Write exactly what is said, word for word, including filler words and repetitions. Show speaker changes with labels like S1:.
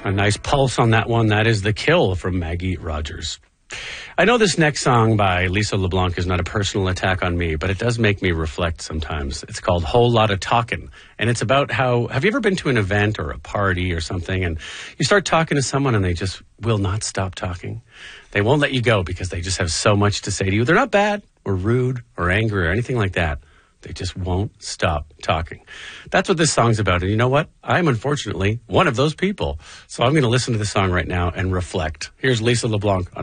S1: A nice pulse on that one. That is The Kill from Maggie Rogers. I know this next song by Lisa LeBlanc is not a personal attack on me, but it does make me reflect sometimes. It's called Whole Lotta Talkin', and it's about how, have you ever been to an event or a party or something, and you start talking to someone and they just will not stop talking? They won't let you go because they just have so much to say to you. They're not bad or rude or angry or anything like that. They just won't stop talking. That's what this song's about. And you know what? I'm unfortunately one of those people. So I'm going to listen to this song right now and reflect. Here's Lisa LeBlanc on